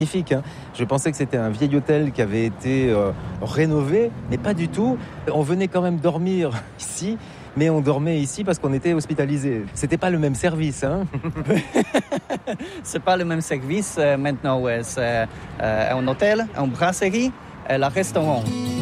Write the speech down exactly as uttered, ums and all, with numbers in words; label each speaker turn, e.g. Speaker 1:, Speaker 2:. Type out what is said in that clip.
Speaker 1: magnifique, hein. Je pensais que c'était un vieil hôtel qui avait été euh, rénové, mais pas du tout. On venait quand même dormir ici, mais on dormait ici parce qu'on était hospitalisé. C'était pas le même service, hein.
Speaker 2: C'est pas le même service euh, maintenant, ouais. C'est euh, un hôtel, une brasserie et un restaurant.